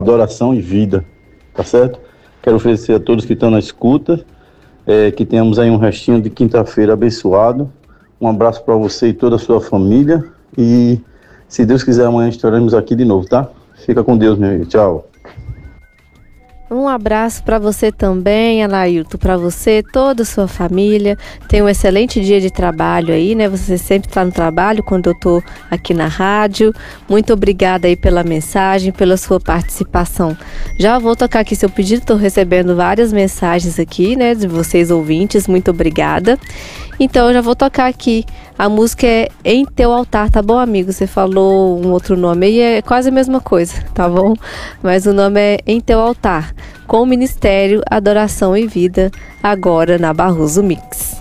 Adoração e Vida, tá certo? Quero oferecer a todos que estão na escuta, que tenhamos aí um restinho de quinta-feira abençoado. Um abraço para você e toda a sua família. E se Deus quiser, amanhã estaremos aqui de novo, tá? Fica com Deus, meu amigo. Tchau. Um abraço para você também, Anailton, para você, toda a sua família. Tenha um excelente dia de trabalho aí, né? Você sempre está no trabalho quando eu tô aqui na rádio. Muito obrigada aí pela mensagem, pela sua participação. Já vou tocar aqui seu pedido, estou recebendo várias mensagens aqui, né, de vocês ouvintes. Muito obrigada. Então eu já vou tocar aqui. A música é Em Teu Altar, tá bom, amigo? Você falou um outro nome aí, é quase a mesma coisa, tá bom? Mas o nome é Em Teu Altar, com o Ministério Adoração e Vida, agora na Barroso Mix.